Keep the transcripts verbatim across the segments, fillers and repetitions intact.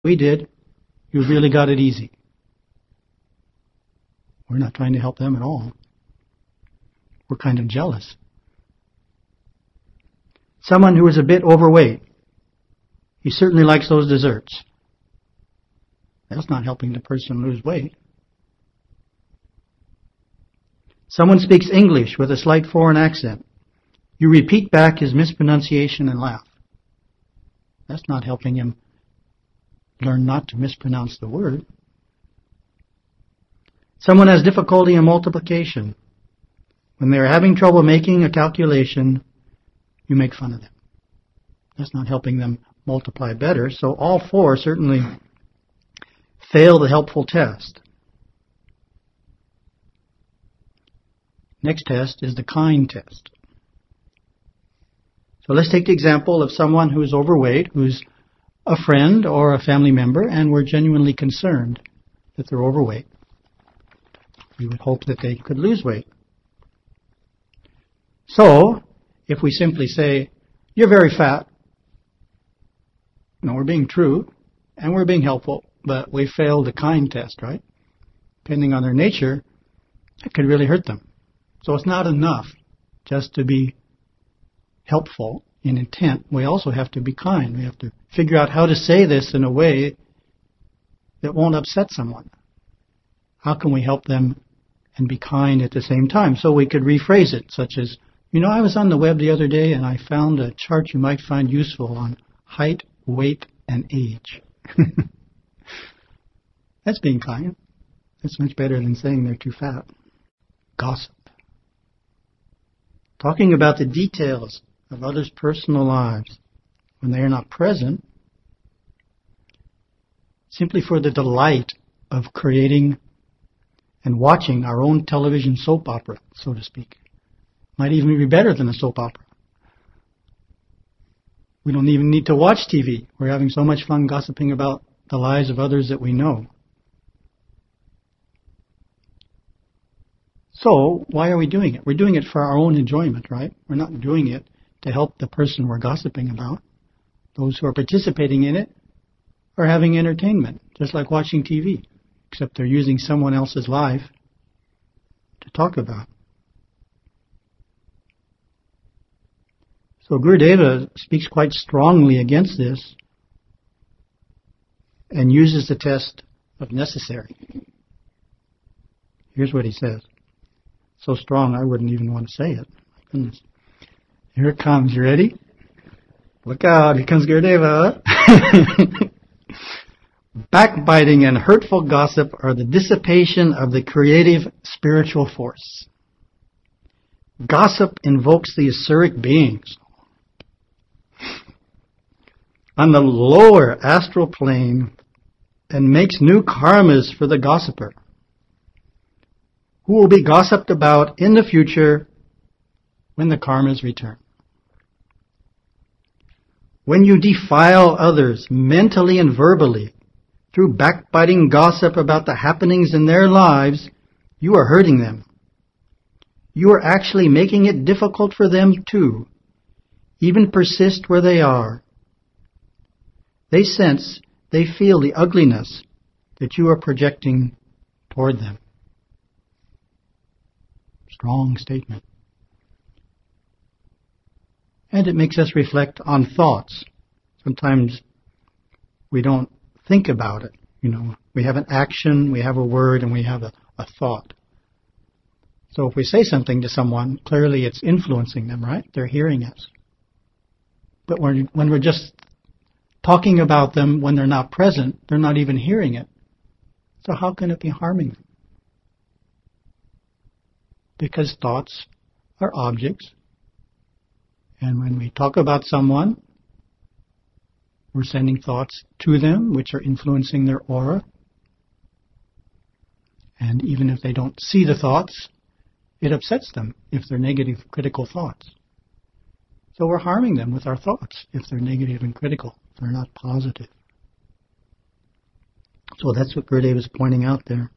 we did, you really got it easy. We're not trying to help them at all. We're kind of jealous. Someone who is a bit overweight. He certainly likes those desserts. That's not helping the person lose weight. Someone speaks English with a slight foreign accent. You repeat back his mispronunciation and laugh. That's not helping him learn not to mispronounce the word. Someone has difficulty in multiplication. When they're having trouble making a calculation, you make fun of them. That's not helping them multiply better. So all four certainly fail the helpful test. Next test is the kind test. So let's take the example of someone who is overweight, who's a friend or a family member, and we're genuinely concerned that they're overweight. We would hope that they could lose weight. So, if we simply say, you're very fat, no, we're being true, and we're being helpful, but we failed the kind test, right? Depending on their nature, it could really hurt them. So it's not enough just to be helpful in intent. We also have to be kind. We have to figure out how to say this in a way that won't upset someone. How can we help them and be kind at the same time? So we could rephrase it, such as, you know, I was on the web the other day and I found a chart you might find useful on height, weight, and age. That's being kind. That's much better than saying they're too fat. Gossip. Talking about the details of others' personal lives when they are not present, simply for the delight of creating and watching our own television soap opera, so to speak. Might even be better than a soap opera. We don't even need to watch T V. We're having so much fun gossiping about the lives of others that we know. So, why are we doing it? We're doing it for our own enjoyment, right? We're not doing it to help the person we're gossiping about. Those who are participating in it are having entertainment, just like watching T V, except they're using someone else's life to talk about. So Gurudeva speaks quite strongly against this and uses the test of necessary. Here's what he says. So strong I wouldn't even want to say it. My goodness. Here it comes. You ready? Look out. Here comes Gurudeva. Backbiting and hurtful gossip are the dissipation of the creative spiritual force. Gossip invokes the etheric beings on the lower astral plane and makes new karmas for the gossiper, who will be gossiped about in the future when the karmas return. When you defile others mentally and verbally through backbiting gossip about the happenings in their lives, you are hurting them. You are actually making it difficult for them to even persist where they are. They sense, they feel the ugliness that you are projecting toward them. Strong statement. And it makes us reflect on thoughts. Sometimes we don't think about it. You know, we have an action, we have a word, and we have a, a thought. So if we say something to someone, clearly it's influencing them, right? They're hearing us. But when, when we're just talking about them when they're not present, they're not even hearing it. So how can it be harming them? Because thoughts are objects. And when we talk about someone, we're sending thoughts to them, which are influencing their aura. And even if they don't see the thoughts, it upsets them if they're negative, critical thoughts. So we're harming them with our thoughts if they're negative and critical, if they're not positive. So that's what Gurudeva is pointing out there.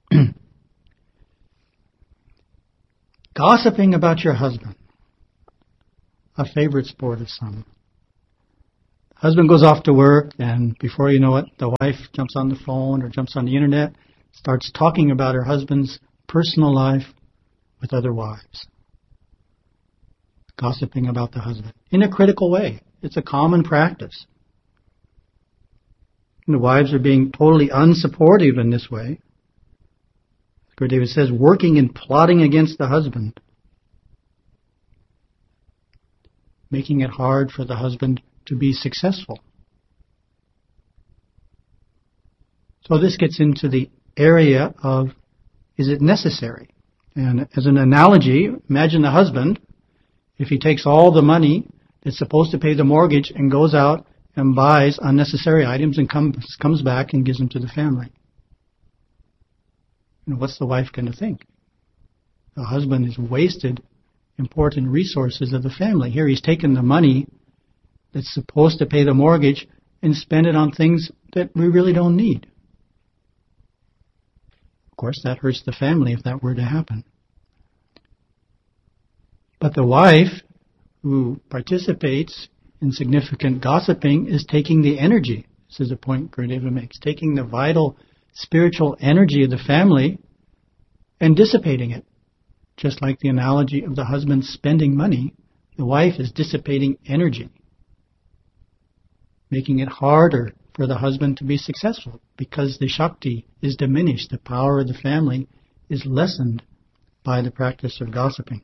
Gossiping about your husband, a favorite sport of some. Husband goes off to work, and before you know it, the wife jumps on the phone or jumps on the internet, starts talking about her husband's personal life with other wives. Gossiping about the husband in a critical way. It's a common practice. And the wives are being totally unsupportive in this way. Gurudev says, working and plotting against the husband. Making it hard for the husband to be successful. So this gets into the area of, is it necessary? And as an analogy, imagine the husband, if he takes all the money that's supposed to pay the mortgage and goes out and buys unnecessary items and comes comes back and gives them to the family. You know, what's the wife going to think? The husband has wasted important resources of the family. Here he's taken the money that's supposed to pay the mortgage and spent it on things that we really don't need. Of course, that hurts the family if that were to happen. But the wife who participates in significant gossiping is taking the energy. This is a point Gurudeva makes. Taking the vital spiritual energy of the family and dissipating it. Just like the analogy of the husband spending money, the wife is dissipating energy. Making it harder for the husband to be successful because the Shakti is diminished. The power of the family is lessened by the practice of gossiping.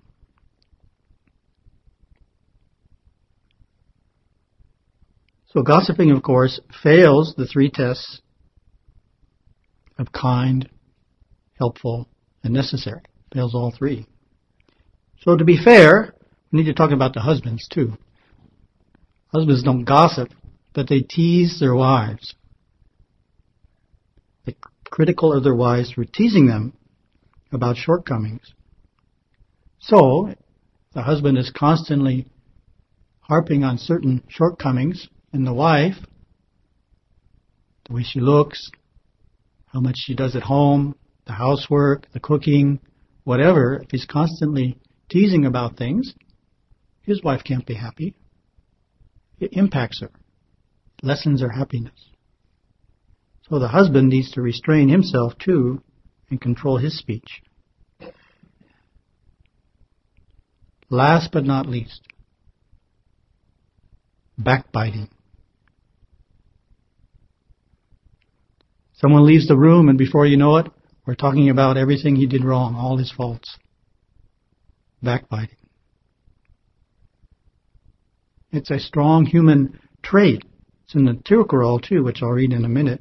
So gossiping, of course, fails the three tests of kind, helpful, and necessary. Fails all three. So to be fair, we need to talk about the husbands too. Husbands don't gossip, but they tease their wives. They're critical of their wives for teasing them about shortcomings. So the husband is constantly harping on certain shortcomings in the wife, the way she looks, how much she does at home, the housework, the cooking, whatever. If he's constantly teasing about things, his wife can't be happy. It impacts her, lessens her happiness. So the husband needs to restrain himself too and control his speech. Last but not least, backbiting. Someone leaves the room and before you know it, we're talking about everything he did wrong, all his faults. Backbiting. It's a strong human trait. It's in the Tirukkural too, which I'll read in a minute.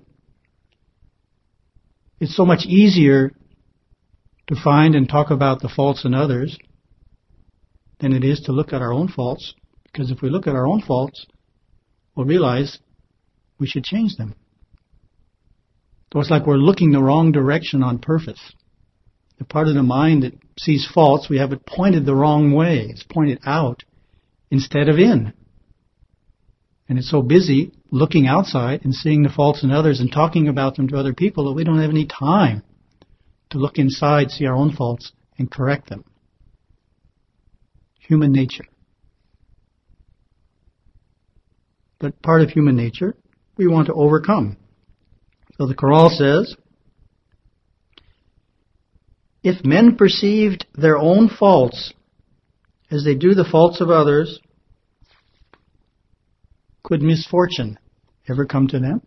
It's so much easier to find and talk about the faults in others than it is to look at our own faults. Because if we look at our own faults, we'll realize we should change them. So it's like we're looking the wrong direction on purpose. The part of the mind that sees faults, we have it pointed the wrong way. It's pointed out instead of in. And it's so busy looking outside and seeing the faults in others and talking about them to other people that we don't have any time to look inside, see our own faults, and correct them. Human nature. But part of human nature we want to overcome. So the Chorale says, if men perceived their own faults as they do the faults of others, could misfortune ever come to them?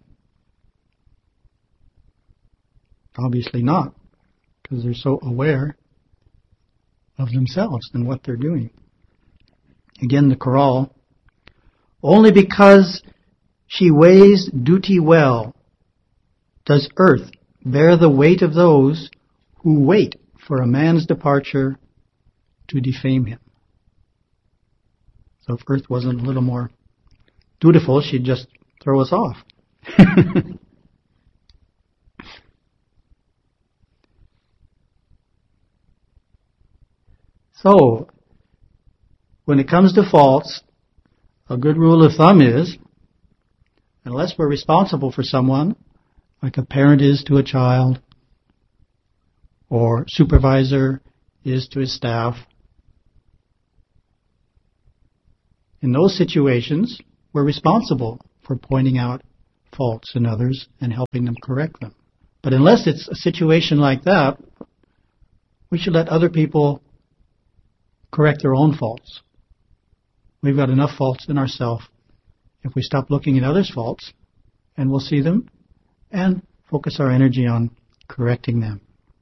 Obviously not, because they're so aware of themselves and what they're doing. Again, the Chorale, only because she weighs duty well does earth bear the weight of those who wait for a man's departure to defame him. So if earth wasn't a little more dutiful, she'd just throw us off. So, when it comes to faults, a good rule of thumb is, unless we're responsible for someone, like a parent is to a child, or supervisor is to his staff, in those situations, we're responsible for pointing out faults in others and helping them correct them. But unless it's a situation like that, we should let other people correct their own faults. We've got enough faults in ourselves. If we stop looking at others' faults, and we'll see them, and focus our energy on correcting them.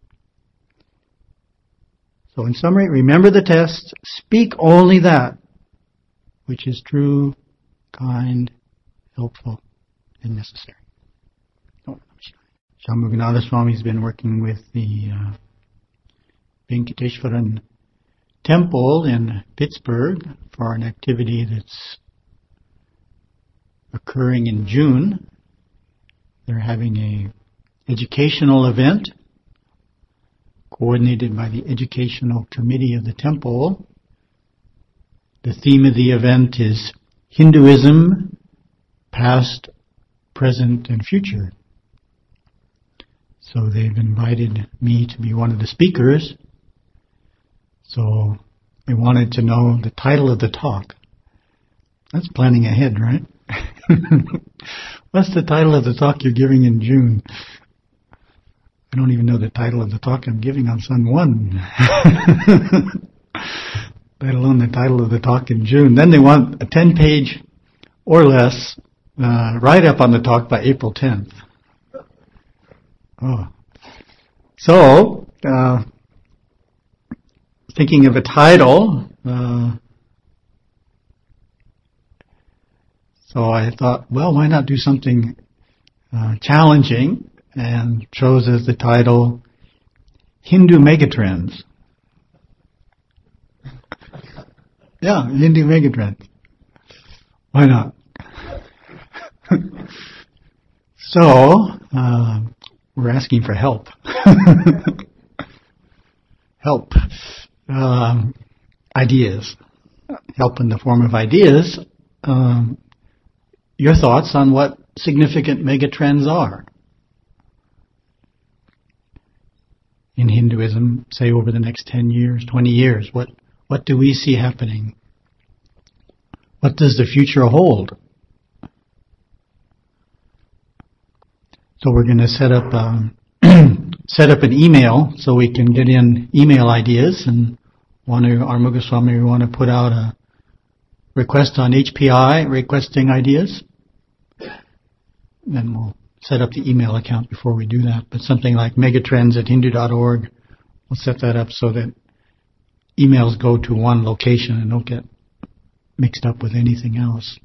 So in summary, remember the test, speak only that which is true, kind, helpful, and necessary. Oh, Shambhavanatha Swami has been working with the uh, Venkateshwaran Temple in Pittsburgh for an activity that's occurring in June. They're having a educational event coordinated by the Educational Committee of the Temple. The theme of the event is Hinduism, Past, Present, and Future. So they've invited me to be one of the speakers. So they wanted to know the title of the talk. That's planning ahead, right? What's the title of the talk you're giving in June? I don't even know the title of the talk I'm giving on Sun one. Let alone the title of the talk in June. Then they want a ten-page or less uh, write-up on the talk by April tenth. Oh. So, uh, thinking of a title, uh, so I thought, well, why not do something uh, challenging, and chose as the title Hindu Megatrends. Yeah, Hindu Megatrends. Why not? So, uh, we're asking for help. Help. Um, ideas. Help in the form of ideas. Um, your thoughts on what significant megatrends are in Hinduism, say over the next ten years, twenty years. What what do we see happening? What does the future hold? So we're going to set up um, set up an email so we can get in email ideas, and want to, Armuga Swami, we want to put out a request on H P I requesting ideas. Then we'll set up the email account before we do that. But something like megatrends at hindu dot org, we'll set that up so that emails go to one location and don't get mixed up with anything else.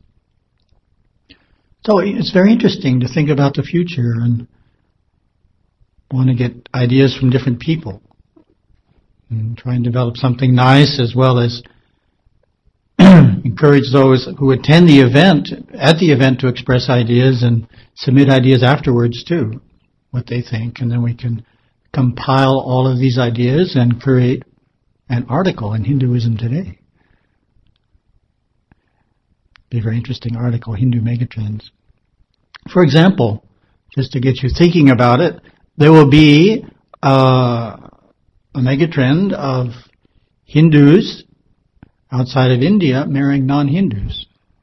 So it's very interesting to think about the future and want to get ideas from different people and try and develop something nice, as well as encourage those who attend the event, at the event, to express ideas and submit ideas afterwards too, what they think, and then we can compile all of these ideas and create an article in Hinduism Today. Be a very interesting article, Hindu Megatrends. For example, just to get you thinking about it, there will be uh, a megatrend of Hindus outside of India marrying non-Hindus.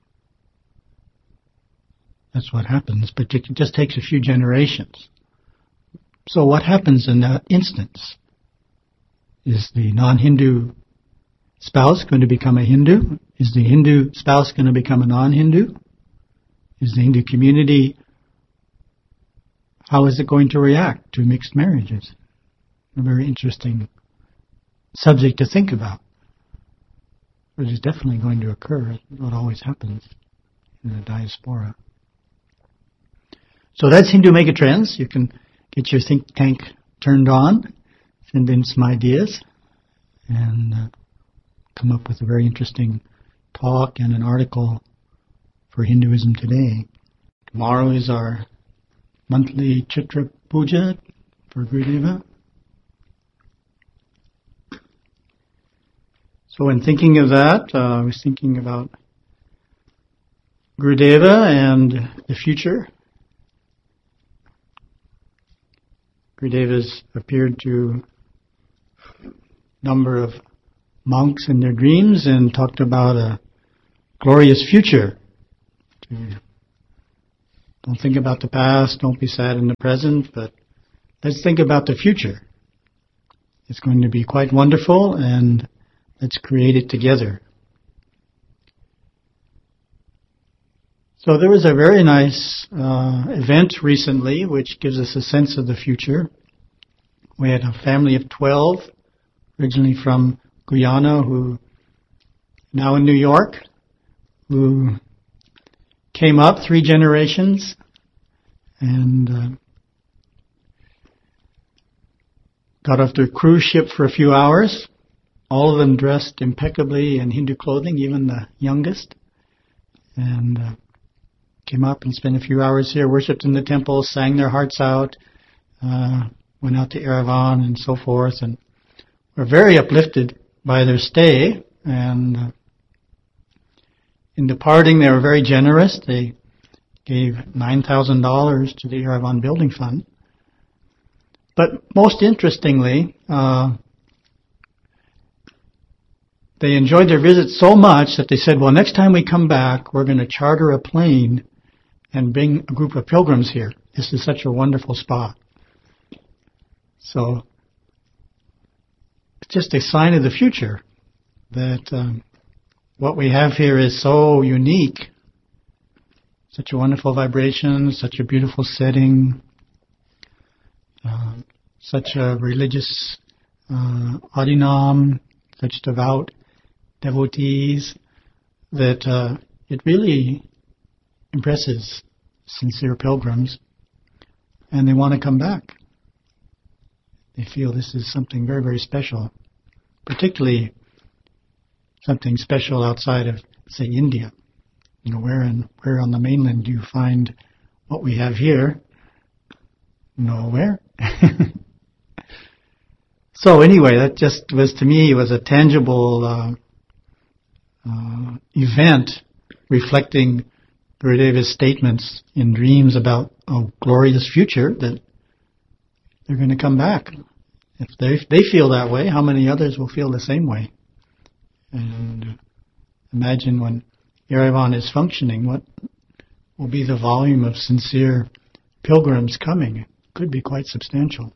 That's what happens, but it just takes a few generations. So what happens in that instance? Is the non-Hindu spouse going to become a Hindu? Is the Hindu spouse going to become a non-Hindu? Is the Hindu community, how is it going to react to mixed marriages? A very interesting subject to think about. It is definitely going to occur. What always happens in the diaspora. So that's Hindu Megatrends. You can get your think tank turned on, send in some ideas, and uh, come up with a very interesting talk and an article for Hinduism Today. Tomorrow is our monthly Chitra Puja for Gurudeva. So when thinking of that, uh, I was thinking about Gurudeva and the future. Gurudeva's appeared to a number of monks in their dreams and talked about a glorious future to Don't think about the past, don't be sad in the present, but let's think about the future. It's going to be quite wonderful, and let's create it together. So there was a very nice uh, event recently which gives us a sense of the future. We had a family of twelve, originally from Guyana, who now in New York, who came up three generations and uh, got off their cruise ship for a few hours, all of them dressed impeccably in Hindu clothing, even the youngest, and uh, came up and spent a few hours here, worshipped in the temple, sang their hearts out, uh, went out to Yerevan and so forth, and were very uplifted by their stay. And uh, in departing, they were very generous. They gave nine thousand dollars to the Yerevan Building Fund. But most interestingly, uh, they enjoyed their visit so much that they said, well, next time we come back, we're going to charter a plane and bring a group of pilgrims here. This is such a wonderful spot. So it's just a sign of the future that um, what we have here is so unique. Such a wonderful vibration, such a beautiful setting, uh, such a religious uh, adinam, such devout devotees, that uh, it really impresses sincere pilgrims, and they want to come back. They feel this is something very, very special, particularly something special outside of, say, India. You know, where in where on the mainland do you find what we have here? Nowhere. So anyway, that just was, to me, was a tangible uh, uh, event reflecting Gurudeva's statements in dreams about a glorious future, that they're going to come back. If they if they feel that way, how many others will feel the same way? And imagine when Yerevan is functioning, what will be the volume of sincere pilgrims coming? It could be quite substantial.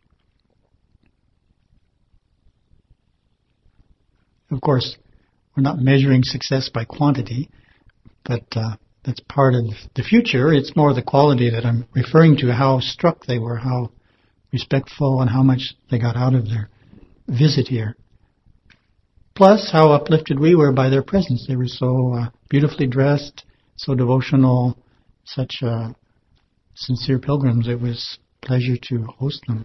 Of course, we're not measuring success by quantity, but uh, that's part of the future. It's more the quality that I'm referring to, how struck they were, how respectful, and how much they got out of their visit here. Plus, how uplifted we were by their presence. They were so uh, beautifully dressed, so devotional, such uh, sincere pilgrims. It was a pleasure to host them.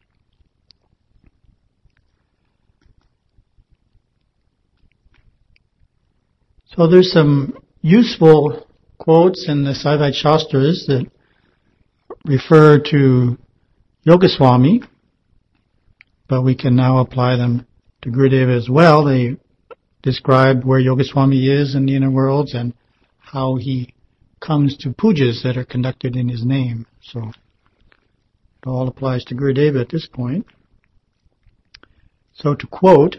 So there's some useful quotes in the Saivite Shastras that refer to Yogaswami, but we can now apply them to Gurudeva as well. They described where Yogaswami is in the inner worlds and how he comes to pujas that are conducted in his name. So it all applies to Gurudeva at this point. So to quote,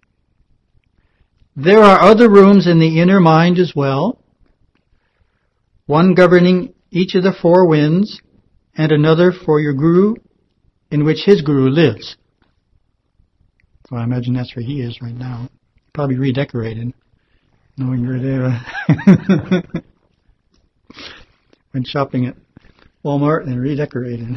"There are other rooms in the inner mind as well, one governing each of the four winds, and another for your guru, in which his guru lives." So I imagine that's where he is right now. Probably redecorated, knowing Gurudeva. Went shopping at Walmart and redecorated.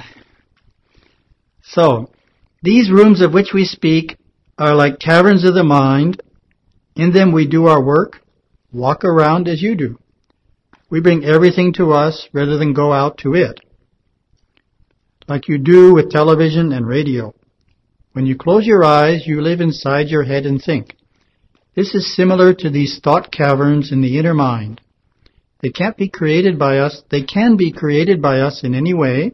So, these rooms of which we speak are like caverns of the mind. In them we do our work, walk around as you do. We bring everything to us rather than go out to it, like you do with television and radio. When you close your eyes, you live inside your head and think. This is similar to these thought caverns in the inner mind. They can't be created by us. They can be created by us in any way,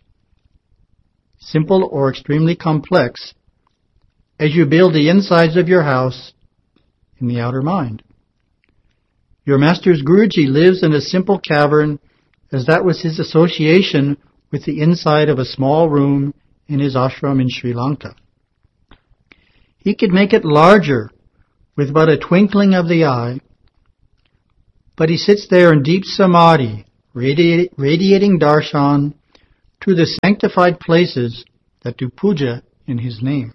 simple or extremely complex, as you build the insides of your house in the outer mind. Your master's Guruji lives in a simple cavern, as that was his association with the inside of a small room in his ashram in Sri Lanka. He could make it larger with but a twinkling of the eye, but he sits there in deep samadhi, radiate, radiating darshan to the sanctified places that do puja in his name.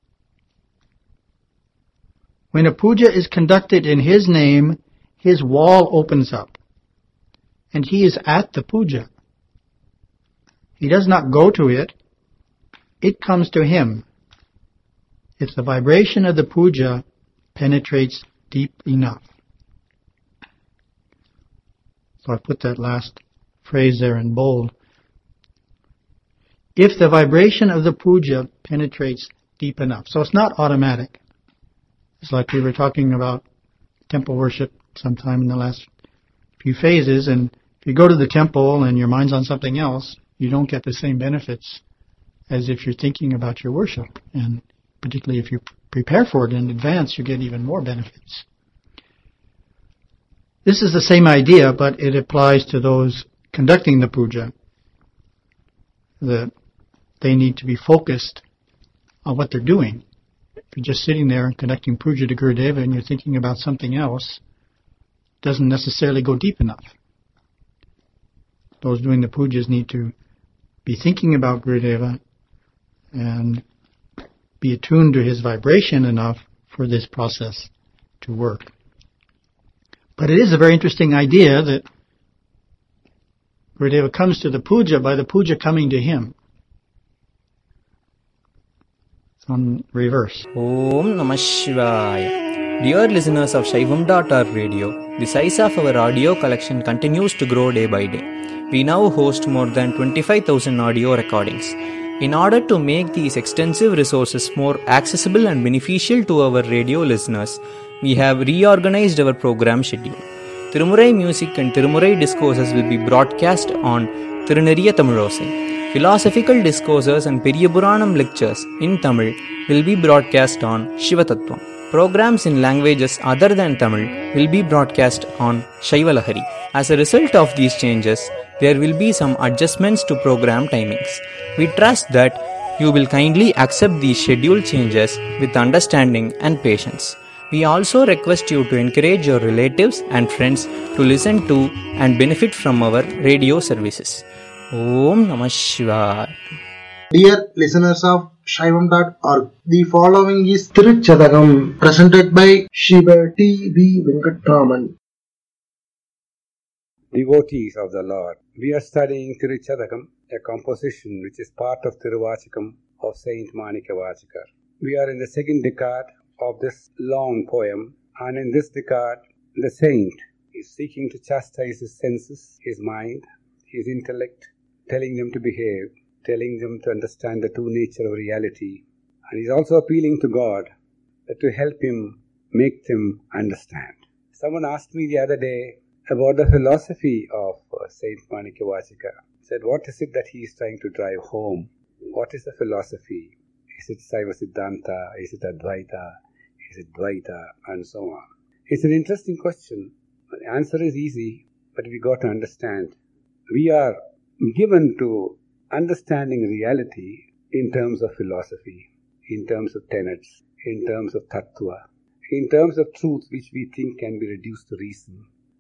When a puja is conducted in his name, his wall opens up, and he is at the puja. He does not go to it, it comes to him. If the vibration of the puja penetrates deep enough. So I put that last phrase there in bold. If the vibration of the puja penetrates deep enough. So it's not automatic. It's like we were talking about temple worship sometime in the last few phases, and if you go to the temple and your mind's on something else, you don't get the same benefits as if you're thinking about your worship. And particularly if you prepare for it in advance, you get even more benefits. This is the same idea, but it applies to those conducting the puja. That they need to be focused on what they're doing. If you're just sitting there and conducting puja to Gurudeva and you're thinking about something else, it doesn't necessarily go deep enough. Those doing the pujas need to be thinking about Gurudeva and be attuned to his vibration enough for this process to work. But it is a very interesting idea that Gurudeva comes to the puja by the puja coming to him. It's on reverse. Om Namah Shivaya. Dear listeners of Shaivam dot org radio, the size of our audio collection continues to grow day by day. We now host more than twenty-five thousand audio recordings. In order to make these extensive resources more accessible and beneficial to our radio listeners, we have reorganized our program schedule. Tirumurai music and Tirumurai discourses will be broadcast on Tiruneriya Tamilosai. Philosophical discourses and Periyapuranam lectures in Tamil will be broadcast on Shivatattvam. Programs in languages other than Tamil will be broadcast on Shaivalahari. As a result of these changes, there will be some adjustments to program timings. We trust that you will kindly accept these schedule changes with understanding and patience. We also request you to encourage your relatives and friends to listen to and benefit from our radio services. Om Namah Shivaya. Dear listeners of Shaivam dot org, the following is Tiruchadagam, presented by Shiva T V Venkatraman. Devotees of the Lord, we are studying Tiruchadagam, a composition which is part of Tiruvachikam of Saint Manikavachikar. We are in the second decade of this long poem, and in this decade, the saint is seeking to chastise his senses, his mind, his intellect, telling them to behave, telling them to understand the true nature of reality, and he's also appealing to God to help him make them understand. Someone asked me the other day about the philosophy of uh, Saint Manikavachika. He said, what is it that he is trying to drive home? What is the philosophy? Is it Saiva Siddhanta? Is it Advaita? Is it Dvaita? And so on. It's an interesting question. The answer is easy, but we got to understand. We are given to understanding reality in terms of philosophy, in terms of tenets, in terms of tattva, in terms of truth which we think can be reduced to reason.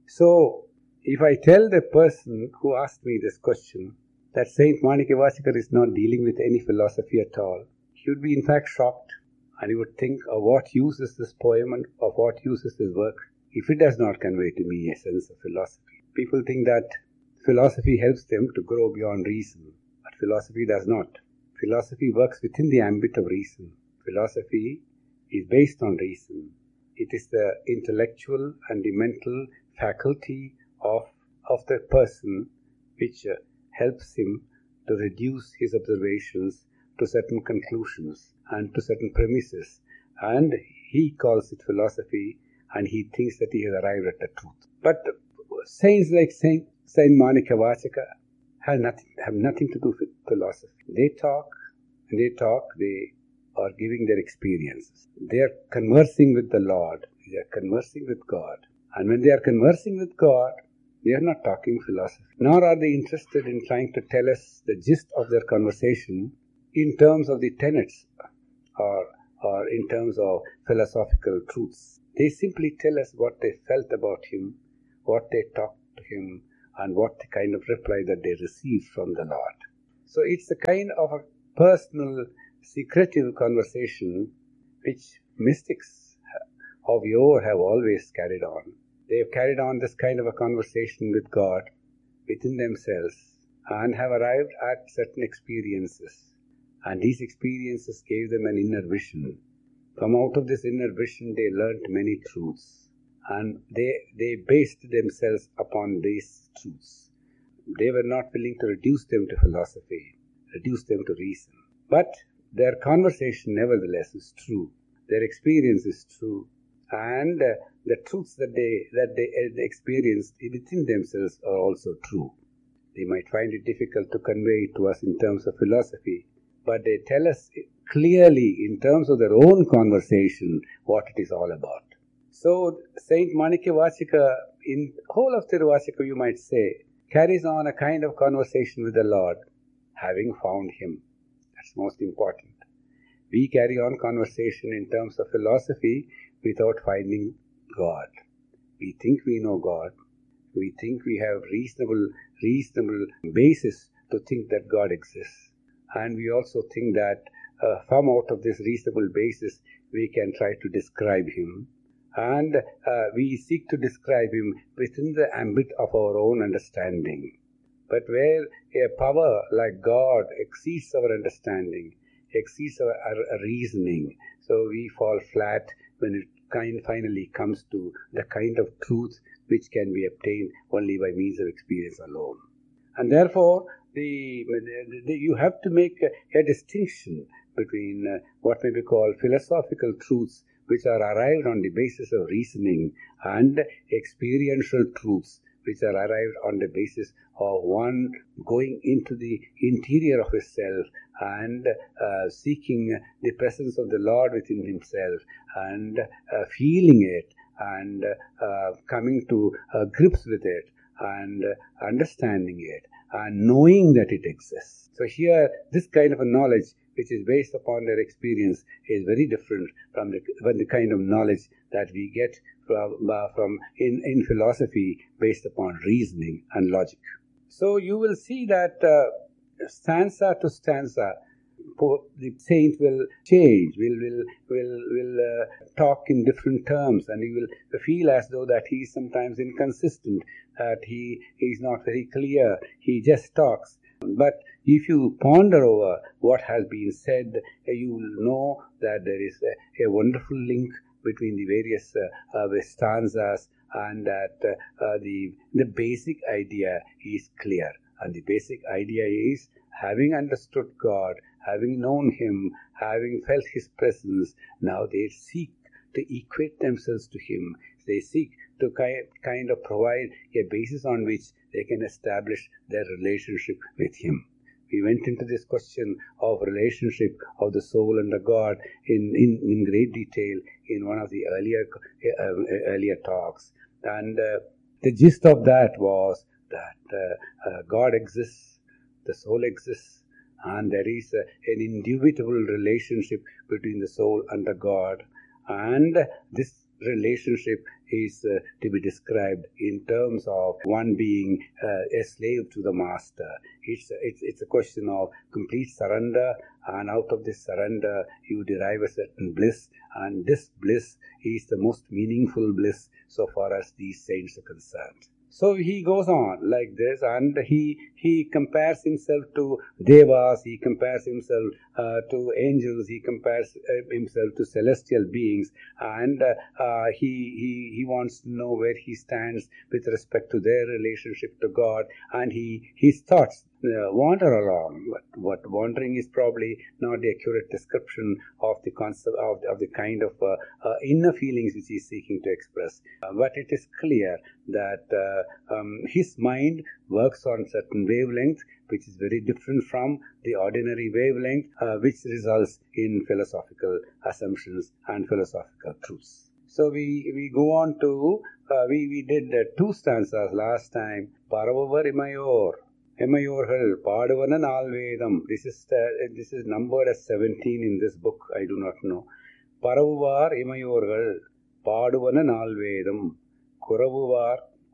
So, if I tell the person who asked me this question that Saint Manikavachikar is not dealing with any philosophy at all, he would be in fact shocked, and he would think, of what use is this poem and of what use is this work if it does not convey to me a sense of philosophy. People think that philosophy helps them to grow beyond reason, but philosophy does not. Philosophy works within the ambit of reason. Philosophy is based on reason. It is the intellectual and the mental faculty of, of the person which uh, helps him to reduce his observations to certain conclusions and to certain premises. And he calls it philosophy, and he thinks that he has arrived at the truth. But saints like Saint, Saint Manikavachika have nothing, have nothing to do with philosophy. They talk, and they talk, they are giving their experiences. They are conversing with the Lord. They are conversing with God. And when they are conversing with God, they are not talking philosophy. Nor are they interested in trying to tell us the gist of their conversation in terms of the tenets or, or in terms of philosophical truths. They simply tell us what they felt about him, what they talked to him, and what the kind of reply that they received from the Lord. So it's a kind of a personal, secretive conversation which mystics of yore have always carried on. They have carried on this kind of a conversation with God within themselves and have arrived at certain experiences. And these experiences gave them an inner vision. From out of this inner vision, they learnt many truths. And they, they based themselves upon these truths. They were not willing to reduce them to philosophy, reduce them to reason. But their conversation, nevertheless, is true. Their experience is true. And uh, the truths that they, that they uh, experienced within themselves are also true. They might find it difficult to convey it to us in terms of philosophy, but they tell us clearly in terms of their own conversation what it is all about. So Saint Manikyavachika, in whole of Tiruvachika, you might say, carries on a kind of conversation with the Lord, having found Him. That's most important. We carry on conversation in terms of philosophy without finding God. We think we know God. We think we have reasonable, reasonable basis to think that God exists. And we also think that uh, from out of this reasonable basis, we can try to describe Him. And uh, we seek to describe Him within the ambit of our own understanding. But where a power like God exceeds our understanding, exceeds our, our reasoning, so we fall flat when it kind finally comes to the kind of truth which can be obtained only by means of experience alone. And therefore, the, the you have to make a, a distinction between uh, what may be called philosophical truths which are arrived on the basis of reasoning and experiential truths which are arrived on the basis of one going into the interior of his self and uh, seeking the presence of the Lord within himself and uh, feeling it and uh, coming to uh, grips with it and uh, understanding it and knowing that it exists. So here, this kind of a knowledge which is based upon their experience is very different from the, from the kind of knowledge that we get from, uh, from in, in philosophy based upon reasoning and logic. So you will see that uh, stanza to stanza, the saint will change, will will will will uh, talk in different terms, and he will feel as though that he is sometimes inconsistent, that he is not very clear. He just talks. But if you ponder over what has been said, you will know that there is a, a wonderful link between the various uh, uh, stanzas, and that uh, uh, the the basic idea is clear. And the basic idea is, having understood God, having known Him, having felt His presence, now they seek to equate themselves to Him. They seek to kind of provide a basis on which they can establish their relationship with Him. We went into this question of relationship of the soul and the God in, in, in great detail in one of the earlier uh, earlier talks. And uh, the gist of that was that uh, uh, God exists, the soul exists, and there is uh, an indubitable relationship between the soul and the God. And this relationship is uh, to be described in terms of one being uh, a slave to the master. It's, it's, it's a question of complete surrender, and out of this surrender you derive a certain bliss, and this bliss is the most meaningful bliss so far as these saints are concerned. So he goes on like this, and he he compares himself to devas, he compares himself uh, to angels, he compares uh, himself to celestial beings, and uh, uh, he, he he wants to know where he stands with respect to their relationship to God, and he his thoughts uh, wander along. But what wandering is probably not the accurate description of the concept of, of the kind of uh, uh, inner feelings which he is seeking to express. Uh, but it is clear that uh, um, his mind works on certain wavelength which is very different from the ordinary wavelength uh, which results in philosophical assumptions and philosophical truths. So we, we go on to, uh, we, we did uh, two stanzas last time. Paravavar imayor, imayorgal, padavana nalvedam. This is, uh, this is numbered as seventeen in this book, I do not know. Paravavar imayorgal, padavana nalvedam. Kuravuvar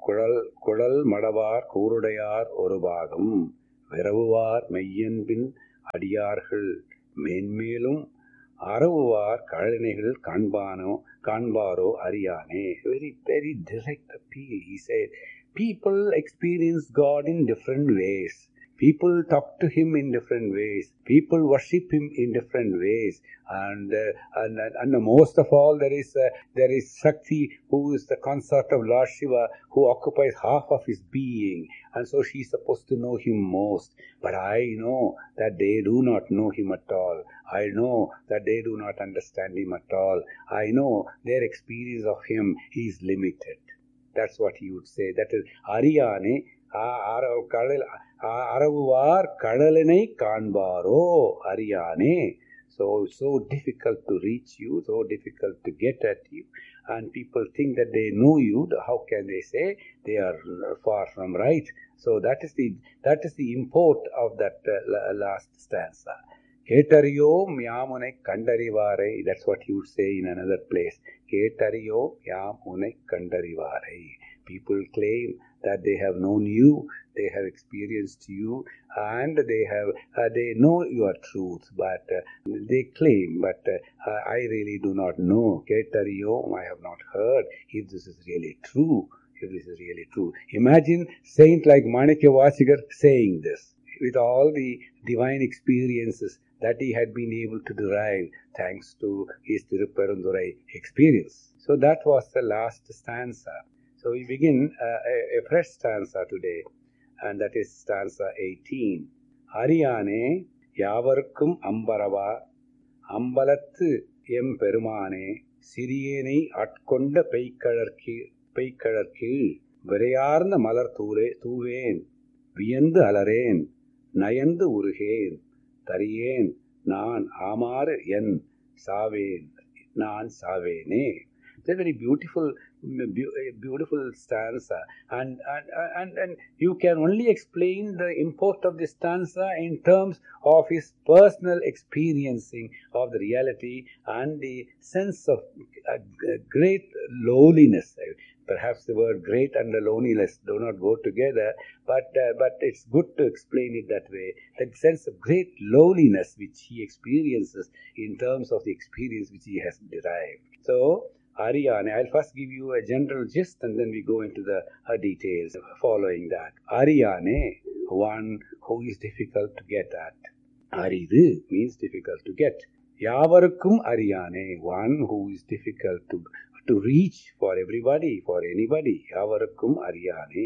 குழல் குழல் மடவார் கூருடையார் ஒரு பாகம் விரவுவார் மெய்யன்பின் அடியார்கள் மேன்மேலும் அறவுவார் கழனைகள் காண்பானோ காண்பாரோ அறியானே. Very, very direct appeal. He said, people experience God in different ways. People talk to Him in different ways. People worship Him in different ways. And uh, and, and and most of all, there is uh, there is Shakti, who is the consort of Lord Shiva, who occupies half of His being, and so she is supposed to know Him most. But I know that they do not know Him at all. I know that they do not understand Him at all. I know their experience of Him is limited. That's what he would say. That is Ariyane. அறவுவார் கடலினை காண்பாரோ அறியானே. So, so difficult to reach you, so difficult to get at you, and people think that they know you. How can they say they are far from right? So that is the that is the import of that uh, last stanza. Ketariyom yamunai kandarivarai. That's what he would say in another place. Ketariyom yamunai kandarivarai. People claim that they have known you, they have experienced you, and they have uh, they know your truth, but uh, they claim, but uh, I really do not know. Ketariyom, I have not heard if this is really true. If this is really true. Imagine saint like Manikya Vachikar saying this with all the divine experiences that he had been able to derive thanks to his Tirupparandurai experience. So that was the last stanza. So we begin uh, a, a fresh stanza today, and that is stanza eighteen. Ariyane yavarkum ambarava ambalathu em perumane siriyene atkonda peikkalarki peikkalarki விரையார்ந்த மலர் தூரே தூவேன் வியந்து அலரேன் நயந்து உருகேன் தரியேன் நான் ஆமாறு என் சாவேன் நான் சாவேனே. It's a very beautiful, beautiful stanza, and, and and and you can only explain the import of this stanza in terms of his personal experiencing of the reality and the sense of uh, great lowliness. Perhaps the word great and the loneliness do not go together, but uh, but it's good to explain it that way. That sense of great lowliness which he experiences in terms of the experience which he has derived. So, Ariyane, I'll first give you a general gist and then we go into the uh, details following that. Ariyane, one who is difficult to get at. Aridu means difficult to get. Yavarukkum Ariyane, one who is difficult to to reach for everybody, for anybody. Yavarukkum Ariyane.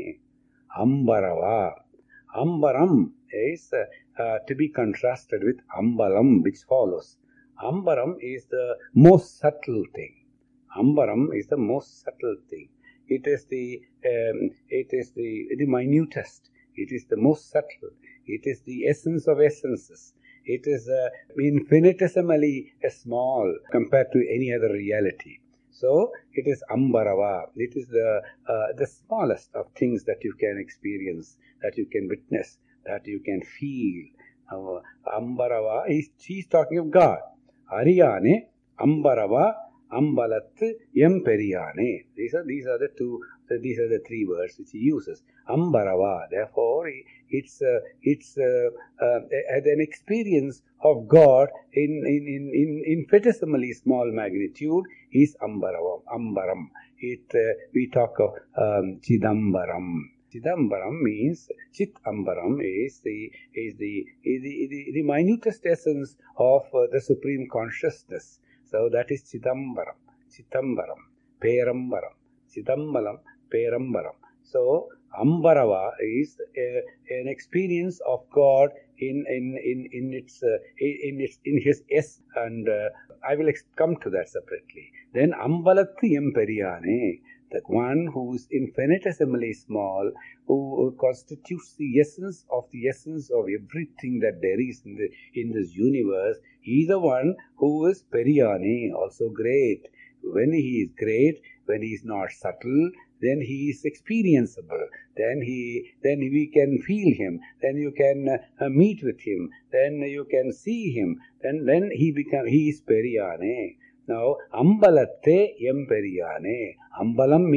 Ambarava. Ambaram is uh, uh, to be contrasted with Ambalam, which follows. Ambaram is the most subtle thing. Ambaram is the most subtle thing. It is the um, it is the the minutest. It is the most subtle. It is the essence of essences. It is uh, infinitesimally small compared to any other reality. So it is Ambarava. It is the uh, the smallest of things that you can experience, that you can witness, that you can feel. Uh, Ambarava is she's talking of God. Ariyane, Ambarava, Ambalathu, Emperiyane. These are these are the two. These are the three words which he uses. Ambarava. Therefore, it's uh, it's uh, uh, an experience of God in in in in infinitesimally small magnitude is Ambaravam. Ambaram. It uh, we talk of um, Chidambaram. Chidambaram means Chit Ambaram is the is the is the, the, the minutest essence of uh, the supreme consciousness. So that is Chidambaram, Chitambaram, Perambaram, Chidambaram, Perambaram. So Ambarava is a, an experience of God in in in in its uh, in its in His S, and uh, I will ex- come to that separately. Then Ambalathu Emperiyane, that one who is infinitesimally small, who constitutes the essence of the essence of everything that there is in the in this universe. He is the one who is Periyane, also great. When he is great, when he is not subtle, then he is experienceable. Then he, then we can feel him. Then you can uh, meet with him. Then you can see him. Then, then he become he is Periyane. Now, Ambalatte Emperiyane. Ambalam means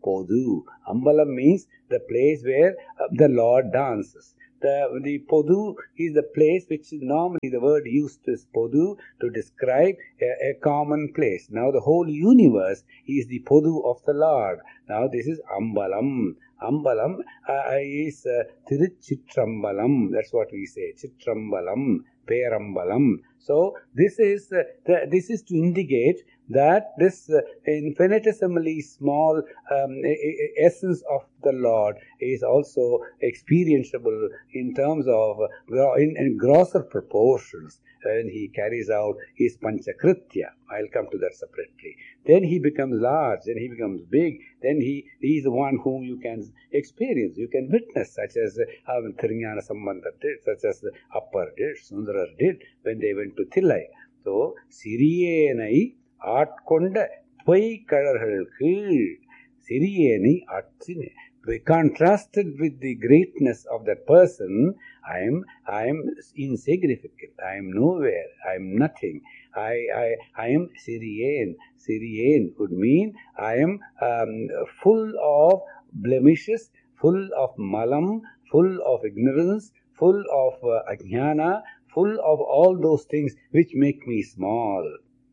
Podu. Ambalam means the place where uh, the Lord dances. The, the Podu is the place which normally the word used is Podu to describe a, a common place. Now the whole universe is the Podu of the Lord. Now this is Ambalam. Ambalam uh, is uh, Tiruchitrambalam. That's what we say. Chitrambalam, Perambalam. So this is uh, the, this is to indicate that this uh, infinitesimally small um, essence of the Lord is also experienceable in terms of uh, in, in grosser proportions. And he carries out his Panchakritya. I'll come to that separately. Then he becomes large, then he becomes big, then he, he is the one whom you can experience, you can witness, such as uh, um, Thirungnana Sambandha did, such as Appar did, Sundarar did when they went to Thillai. So, Siriyenai Aatkonda Poikalargal Keel, Siriyenai Atsine. Contrasted with the greatness of that person, I am I am insignificant. I am nowhere. I am nothing. I I I am Siriyen. Siriyen would mean I am um, full of blemishes, full of malam, full of ignorance, full of uh, ajnana, full of all those things which make me small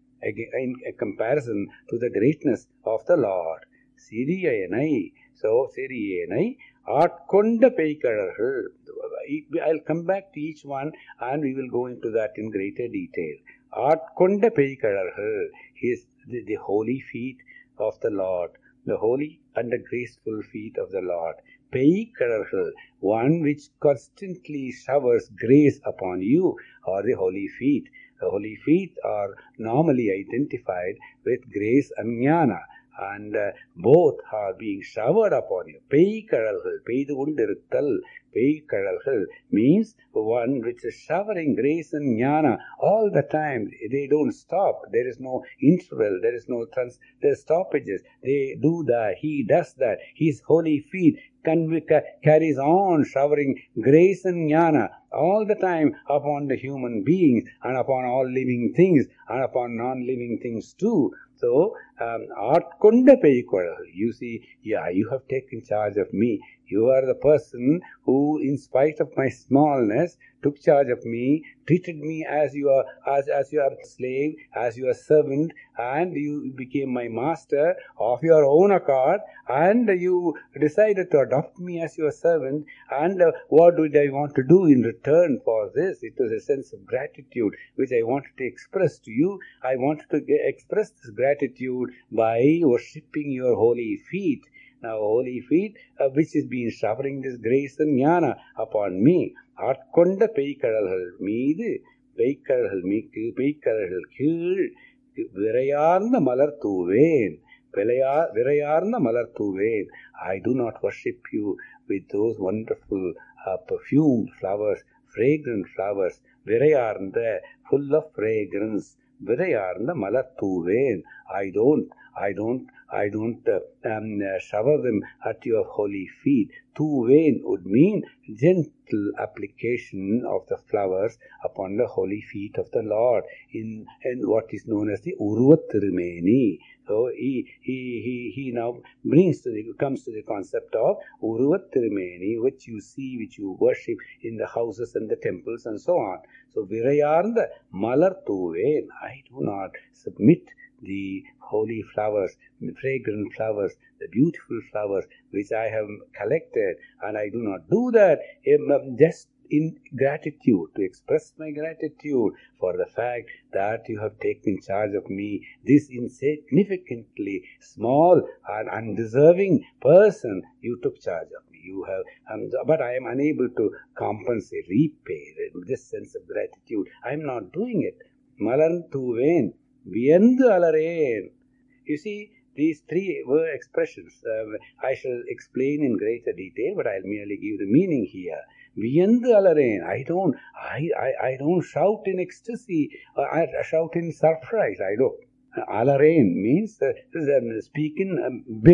in comparison to the greatness of the Lord. Siriyenai. So, Siriyenai, Aatkonda Peikalargal. I'll come back to each one and we will go into that in greater detail. Aatkonda Peikalargal is the, the holy feet of the Lord, the holy and the graceful feet of the Lord. Peikalargal, one which constantly showers grace upon you, are the holy feet. The holy feet are normally identified with grace and jnana. And uh, both are being showered upon you. Peikalargal, peidu undiruttal, peikalargal means one which is showering grace and jnana all the time. They don't stop. There is no interval. There is no trans. There are stoppages. They do that. He does that. His holy feet can, carries on showering grace and jnana all the time upon the human beings and upon all living things and upon non-living things too. So, Aatkonda Peikalargal, you see, yeah, you have taken charge of me. You are the person who, in spite of my smallness, took charge of me, treated me as your as as your slave, as your servant, and you became my master of your own accord, and you decided to adopt me as your servant. And uh, what did I want to do in return for this? It was a sense of gratitude which I wanted to express to you. I wanted to get, express this gratitude by worshipping your holy feet. Now, holy feet, uh, which is being showering this grace and jnana upon me. Aatkonda Peikalargal meedu, Peikalargal meeku, Peikalargal keel, Virayarna Malar Thuven, Virayarna Malar Thuven. I do not worship you with those wonderful uh, perfumed flowers, fragrant flowers, Virayarna, full of fragrance. Virayarna Malar Thuven. I don't, I don't, I don't uh, um, uh, shower them at your holy feet. Thuven would mean gentle application of the flowers upon the holy feet of the Lord in, in what is known as the Uruvat Tirumeni. So he, he, he, he now brings to the, comes to the concept of Uruvat Tirumeni, which you see, which you worship in the houses and the temples and so on. So Virayarna Malar Thuven. I do not submit the holy flowers, the fragrant flowers, the beautiful flowers which I have collected, and I do not do that um, just in gratitude, to express my gratitude for the fact that you have taken charge of me, this insignificantly small and undeserving person. You took charge of me. You have, um, but I am unable to compensate, repay this sense of gratitude. I am not doing it. Malar Thuven. Viyandu alareen. You see, these three were expressions. Uh, I shall explain in greater detail, but I'll merely give the meaning here. Viyandu alareen. I don't, I, I, I don't shout in ecstasy. Uh, I shout in surprise. I don't. Alareen means uh, speaking um, big,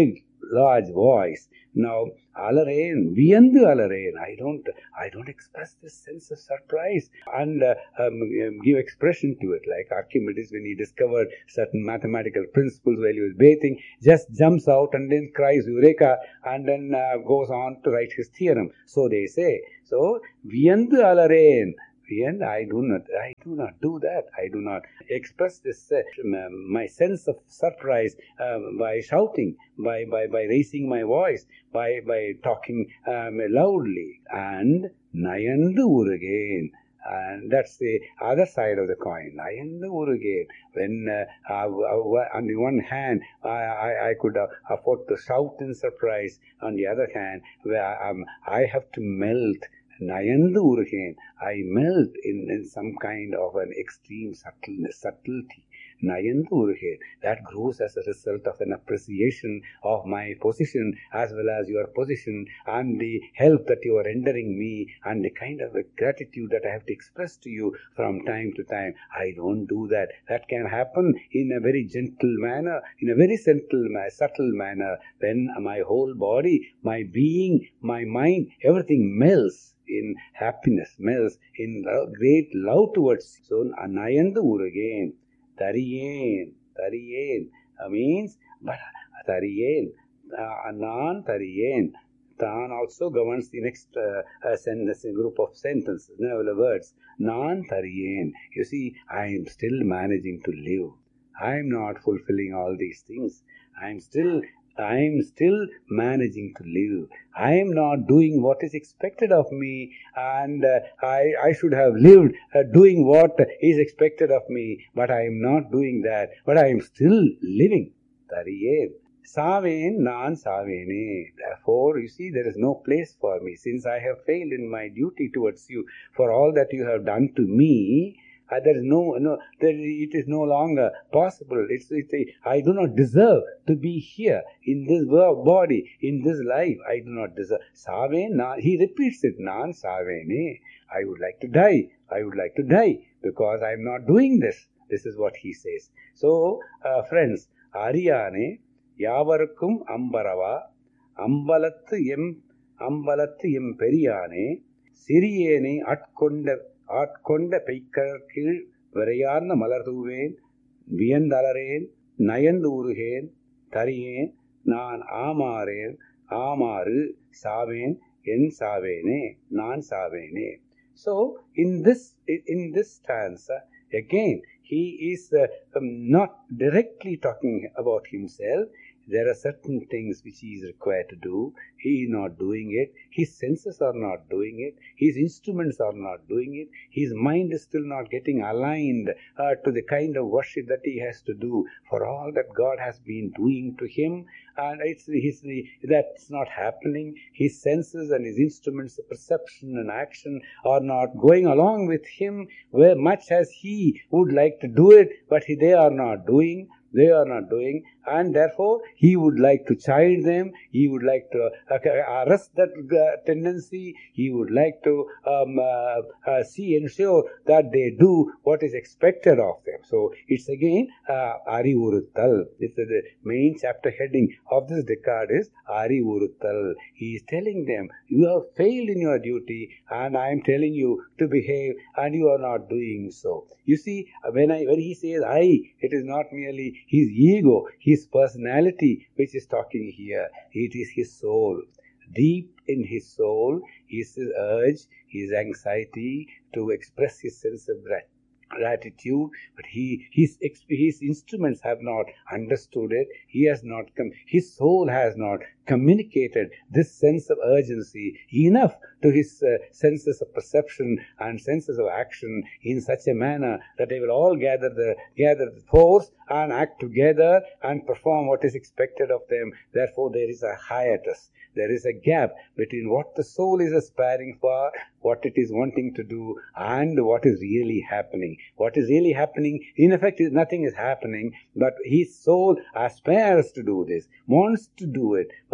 large voice. Now, alareen, viyandu alareen. I don't, I don't express this sense of surprise and uh, um, give expression to it. Like Archimedes, when he discovered certain mathematical principles while he was bathing, just jumps out and then cries Eureka, and then uh, goes on to write his theorem. So they say. So, viyandu alareen. And I do not, I do not do that. I do not express this, uh, my sense of surprise uh, by shouting, by, by, by raising my voice, by, by talking um, loudly. And nayandu urugen. And that's the other side of the coin. Nayandu urugen. When uh, uh, on the one hand, I, I, I could uh, afford to shout in surprise. On the other hand, where um, I have to melt. Nayandu urugen. I melt in, in some kind of an extreme subtleness, subtlety. Nayandu urugen. That grows as a result of an appreciation of my position as well as your position and the help that you are rendering me and the kind of a gratitude that I have to express to you from time to time. I don't do that. That can happen in a very gentle manner, in a very subtle, subtle manner, when my whole body, my being, my mind, everything melts in happiness, melts in great love towards you. So, nayandu urugen, tariyen, tariyen uh, means, but tariyen, uh, nan tariyen. Tan also governs the next uh, uh, sentence, group of sentences, no, words. Nan tariyen. You see, I am still managing to live. I am not fulfilling all these things. I am still I am still managing to live. I am not doing what is expected of me, and uh, I, I should have lived uh, doing what is expected of me, but I am not doing that, but I am still living. Tariyen. Saven nan savene. Therefore, you see, there is no place for me, since I have failed in my duty towards you for all that you have done to me. Uh, there is no, no, there, it is no longer possible. It's, it's a, I do not deserve to be here in this body, in this life. I do not deserve. Saven, na, he repeats it, nan savene. I would like to die. I would like to die because I am not doing this. This is what he says. So, uh, friends, Ariyane, Yavarkum Ambarava, Ambalathu em, Ambalathu em Periyane, Siriyene Atkonda. ஆட்கொண்ட பெய்கர் கீழ் விரையார்ந்த மலர்தூவேன் வியந்தளரேன் நயந்து உருகேன் தரியேன் நான் ஆமாறேன் ஆமாறு சாவேன் என் சாவேனே நான் சாவேனே. So in this in this stanza again he is uh, um, not directly talking about himself. There are certain things which he is required to do. He is not doing it. His senses are not doing it. His instruments are not doing it. His mind is still not getting aligned uh, to the kind of worship that he has to do for all that God has been doing to him. And it's his, that's not happening. His senses and his instruments, perception and action are not going along with him where much as he would like to do it, but he, they are not doing. They are not doing, and therefore he would like to chide them. He would like to uh, arrest that uh, tendency. He would like to um, uh, uh, see, ensure that they do what is expected of them. So it's again uh, Ari Uruttal. It's the main chapter heading of this decade is Ari Uruttal. He is telling them, you have failed in your duty, and I am telling you to behave, and you are not doing so. You see, when I when he says I, it is not merely his ego, his personality which is talking here. It is his soul. Deep in his soul is his urge, his anxiety to express his sense of gratitude. Gratitude, but he his his instruments have not understood it. He has not come. His soul has not communicated this sense of urgency enough to his uh, senses of perception and senses of action in such a manner that they will all gather the gather the force and act together and perform what is expected of them. Therefore, there is a hiatus. There is a gap between what the soul is aspiring for, what it is wanting to do, and what is really happening. What is really happening, in effect, is nothing is happening, but his soul aspires to do this, wants to do it,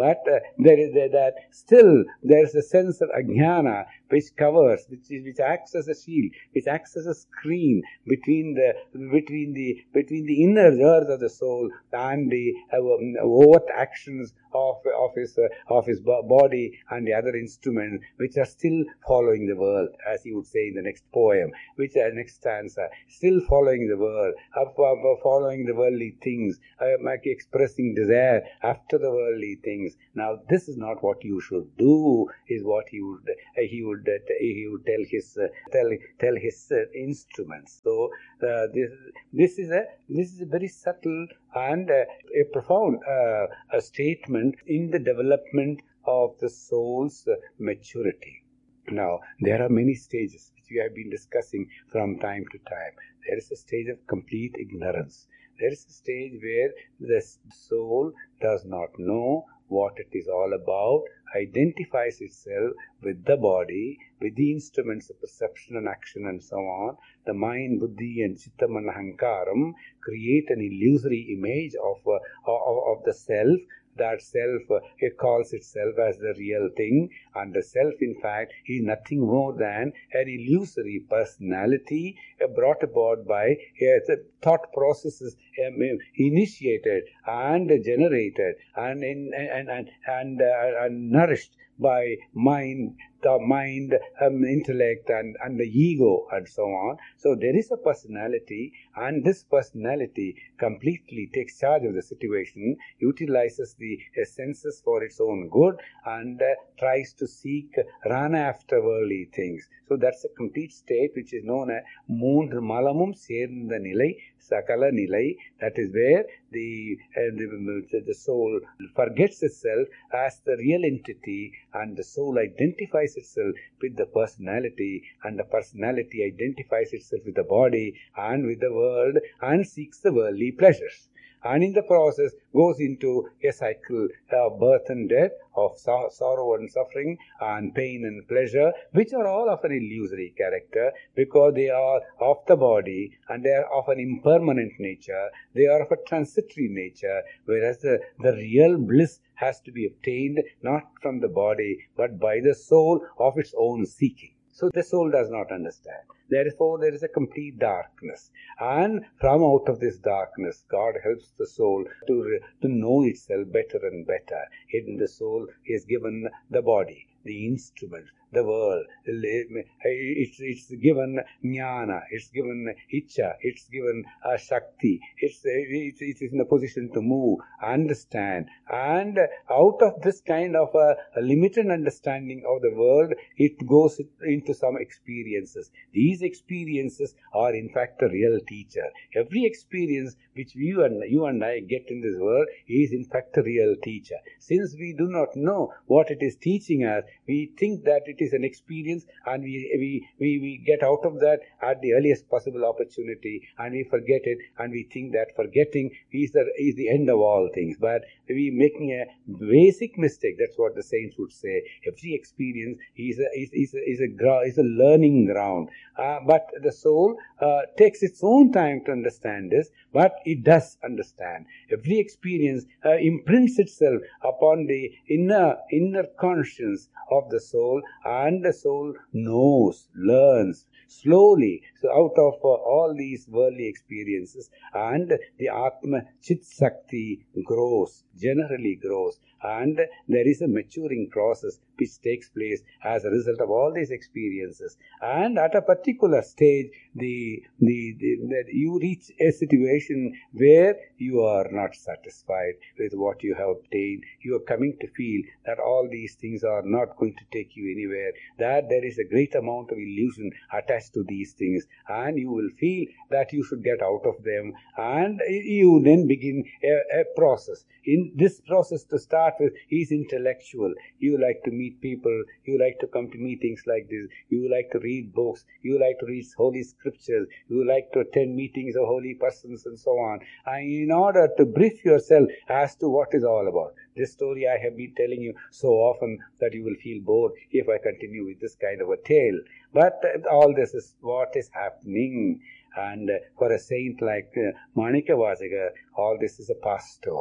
But uh, there is uh, that still there is a sense of ajnana which covers, which is, which acts as a shield, which acts as a screen between the between the between the inner earth of the soul and the uh, overt actions of of his uh, of his body and the other instruments, which are still following the world, as he would say in the next poem, which uh, next stanza, still following the world, uh, following the worldly things, uh, expressing desire after the worldly things. Now, this is not what you should do, is what he would uh, he would uh, he would tell his uh, tell tell his uh, instruments. So uh, this this is a this is a very subtle and uh, a profound uh, a statement in the development of the soul's uh, maturity. Now, there are many stages which we have been discussing from time to time. There is a stage of complete ignorance. There is a stage where the soul does not know what it is all about, identifies itself with the body, with the instruments of perception and action and so on. The mind, buddhi and chittam and ahankaram create an illusory image of, uh, of, of the self. That self, uh, it calls itself as the real thing, and the self, in fact, is nothing more than an illusory personality uh, brought about by uh, the thought processes um, initiated and generated and in, and and and, uh, and nourished by mind, the mind, um, intellect, and, and the ego, and so on. So there is a personality, and this personality completely takes charge of the situation, utilizes the uh, senses for its own good, and uh, tries to seek, run after worldly things. So that's a complete state which is known as Moondru Malamum சேர்ந்த Nilai, Sakala Nilai. That is where the, uh, the the soul forgets itself as the real entity, and the soul identifies itself with the personality, and the personality identifies itself with the body and with the world, and seeks the worldly pleasures. And in the process goes into a cycle of birth and death, of so- sorrow and suffering, and pain and pleasure, which are all of an illusory character, because they are of the body and they are of an impermanent nature, they are of a transitory nature, whereas the, the real bliss has to be obtained not from the body but by the soul of its own seeking. So the soul does not understand. Therefore, there is a complete darkness. And from out of this darkness, God helps the soul to, to know itself better and better. Hidden the soul is given the body, the instrument, the world. It's, it's given jnana, it's given icha, it's given uh, shakti. It's, it's, it is in a position to move, understand. And out of this kind of a, a limited understanding of the world, it goes into some experiences. These experiences are in fact a real teacher. Every experience which you and, you and I get in this world is in fact a real teacher. Since we do not know what it is teaching us, we think that it is an experience, and we, we, we, we get out of that at the earliest possible opportunity, and we forget it, and we think that forgetting is the, is the end of all things. But we making a basic mistake. That's what the saints would say. Every experience is a, is, is a, is a, is a learning ground. Uh, but the soul uh, takes its own time to understand this, but it does understand. Every experience uh, imprints itself upon the inner inner conscience of the soul, and the soul knows, learns slowly. So out of uh, all these worldly experiences, and the Atma Chit Sakti grows, generally grows, and there is a maturing process which takes place as a result of all these experiences. And at a particular stage, the, the, the, the you reach a situation where you are not satisfied with what you have obtained. You are coming to feel that all these things are not going to take you anywhere, that there is a great amount of illusion attached to these things, and you will feel that you should get out of them, and you then begin a, a process. In this process, to start with, is intellectual. You like to meet people, you like to come to meetings like this, you like to read books, you like to read holy scriptures, you like to attend meetings of holy persons and so on, and in order to brief yourself as to what is all about. This story I have been telling you so often that you will feel bored if I continue with this kind of a tale. But uh, all this is what is happening. And uh, for a saint like uh, Manikavasika, all this is a past story.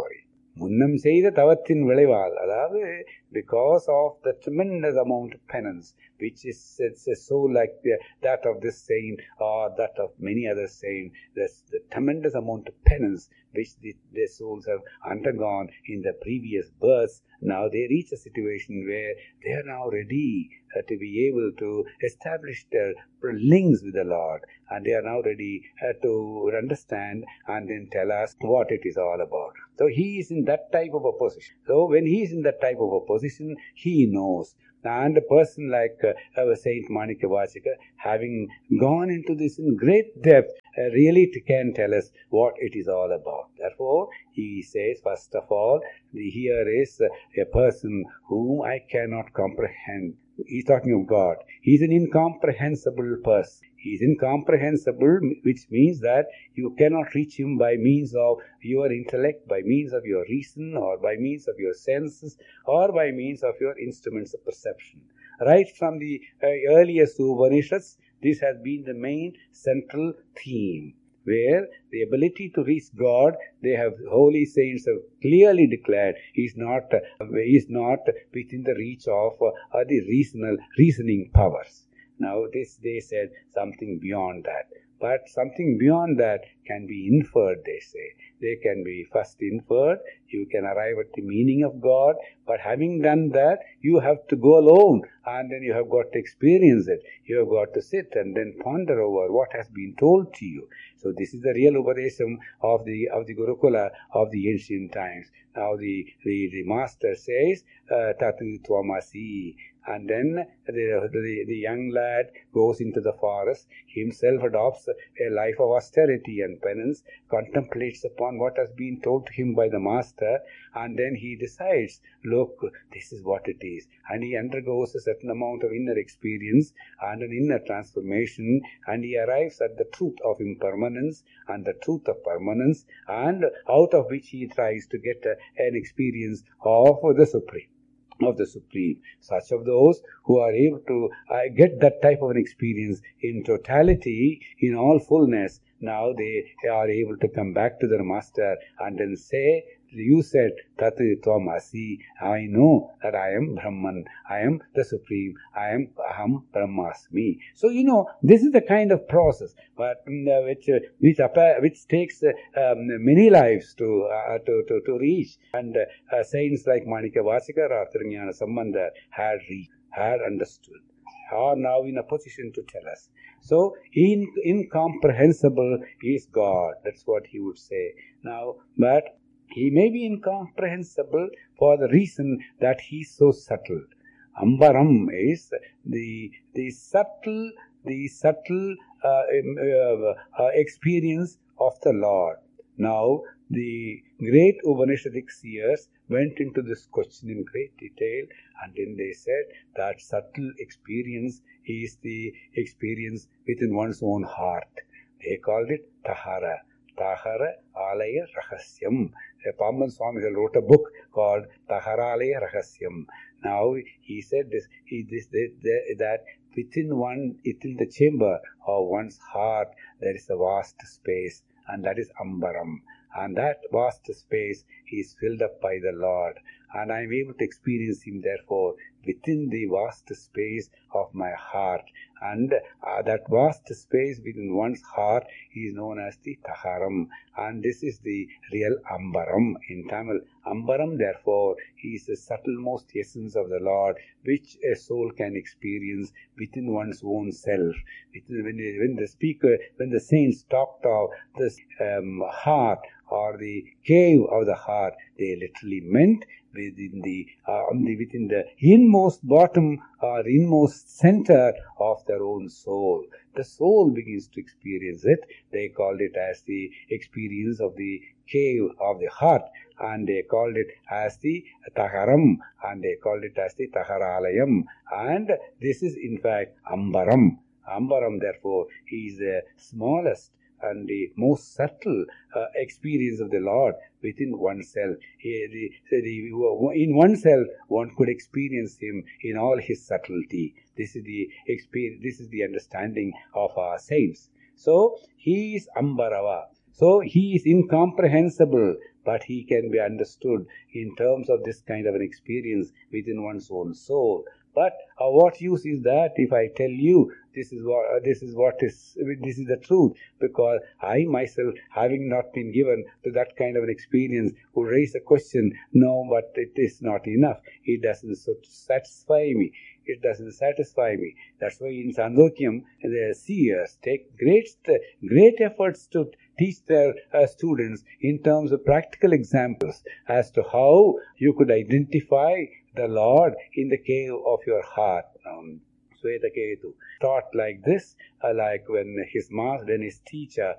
முன்னம் செய்த தவத்தின் விளைவால், அதாவது because of the tremendous amount of penance which is it's a soul like the, that of this saint or that of many other saints, there's the tremendous amount of penance which the, their souls have undergone in the previous births. Now they reach a situation where they are now ready uh, to be able to establish their links with the Lord, and they are now ready uh, to understand and then tell us what it is all about. So he is in that type of a position. So when he is in that type of a position, he knows. And a person like uh, our Saint Manikavachika, having gone into this in great depth, uh, really can tell us what it is all about. Therefore, he says, first of all, the, here is uh, a person whom I cannot comprehend. He's talking of God. He's an incomprehensible person. He's incomprehensible, which means that you cannot reach him by means of your intellect, by means of your reason, or by means of your senses, or by means of your instruments of perception. Right from the uh, earliest Upanishads, this has been the main central theme, where the ability to reach God, they have, holy saints have clearly declared, is not uh, is not within the reach of uh, the reasonal reasoning powers. Now this, they said, something beyond that. But something beyond that can be inferred, they say. They can be first inferred. You can arrive at the meaning of God. But having done that, you have to go alone. And then you have got to experience it. You have got to sit and then ponder over what has been told to you. So this is the real Upadesham of the of the Gurukula of the ancient times. Now the, the, the master says, uh, Tatu Tvamasi. And then the, the, the young lad goes into the forest, himself adopts a life of austerity and penance, contemplates upon what has been told to him by the master, and then he decides, look, this is what it is. And he undergoes a certain amount of inner experience and an inner transformation, and he arrives at the truth of impermanence and the truth of permanence, and out of which he tries to get a, an experience of the Supreme. Of the Supreme. Such of those who are able to uh, get that type of an experience in totality, in all fullness, now they are able to come back to their master and then say, you said, Tatu Tvamasi, I know that I am Brahman, I am the Supreme, I am Aham Brahmasmi. So, you know, this is the kind of process but uh, which, uh, which, uh, which takes uh, um, many lives to, uh, to, to, to reach. And uh, saints like Manikavachika or Tirunjana Sambandha had reached, had understood, are now in a position to tell us. So, in, incomprehensible is God. That's what he would say. Now, but he may be incomprehensible for the reason that he is so subtle. Ambaram is the the subtle the subtle uh, uh, uh, experience of the Lord. Now, the great Upanishadic seers went into this question in great detail, and then they said that subtle experience is the experience within one's own heart. They called it Tahara. Tahara Alaya Rahasyam. Pamban Swami wrote a book called Taharalaya Rahasyam. Now he said this, he this that, that within one, within the chamber of one's heart, there is a vast space, and that is Ambaram. And that vast space is filled up by the Lord, and I am able to experience Him, therefore, within the vast space of my heart. And uh, that vast space within one's heart is known as the Taharam, and this is the real Ambaram in Tamil. Ambaram, therefore, is the subtlemost essence of the Lord, which a soul can experience within one's own self. When, when the speaker, when the saints talked of this um, heart or the cave of the heart, they literally meant within the, uh, within the inmost bottom or inmost center of their own soul. The soul begins to experience it. They called it as the experience of the cave of the heart, and they called it as the Taharam, and they called it as the Taharalayam, and this is in fact Ambaram. Ambaram, therefore, is the smallest and the most subtle uh, experience of the Lord within oneself. He, the, the, in oneself, one could experience Him in all His subtlety. This is the experience. This is the understanding of our saints. So He is Ambarava. So He is incomprehensible but he can be understood in terms of this kind of an experience within one's own soul. But uh, what use is that if I tell you this is what uh, this is what is this is the truth? Because I myself, having not been given to that kind of an experience, would raise a question. No, but it is not enough. It doesn't satisfy me. It doesn't satisfy me. That's why in Sandokyam, the seers take great great efforts to teach their uh, students in terms of practical examples as to how you could identify the Lord in the cave of your heart. Um, Swetaketu taught like this, uh, like when his master and his teacher